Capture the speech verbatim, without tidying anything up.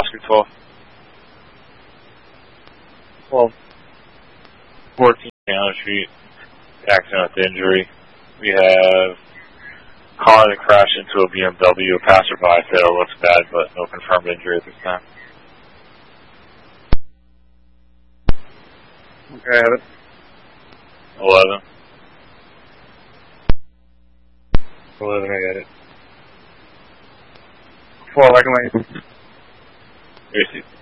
Oscar twelve. twelve. fourteen Piano Street. Accident with injury. We have car that crashed into a B M W. A passerby said it looks bad, but no confirmed injury at this time. Okay, I have it. eleven. eleven, I got it. twelve, I can wait. Here's